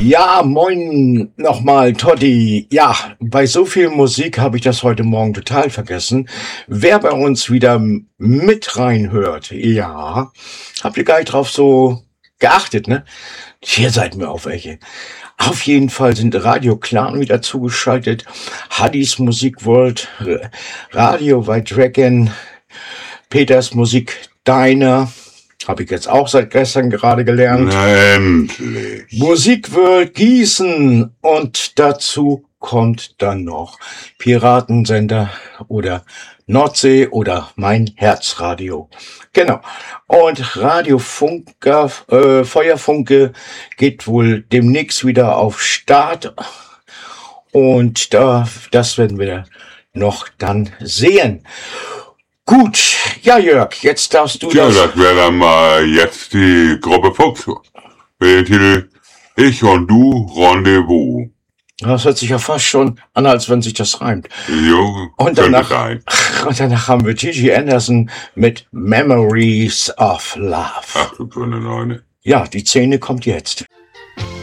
Ja, moin nochmal, Totti. Ja, bei so viel Musik habe ich das heute Morgen total vergessen. Wer bei uns wieder mit reinhört, ja, habt ihr gar nicht drauf so geachtet, ne? Hier seid mir auf welche. Auf jeden Fall sind Radio Clan wieder zugeschaltet. Haddis Musik World, Radio White Dragon, Peters Musik Diner. Habe ich jetzt auch seit gestern gerade gelernt. Na, endlich. Musikworld Gießen. Und dazu kommt dann noch Piratensender oder Nordsee oder mein Herzradio. Genau. Und Radio Funker, Feuerfunke geht wohl demnächst wieder auf Start. Und das werden wir noch dann sehen. Gut, ja Jörg, jetzt darfst du Tja, das wäre dann mal jetzt die Gruppe Fuchs. Mit dem Titel Ich und du Rendezvous. Das hört sich ja fast schon an, als wenn sich das reimt. Jo, Und könnte sein. danach haben wir Gigi Anderson mit Memories of Love. Ach du grüne Neune. Ja, die Szene kommt jetzt.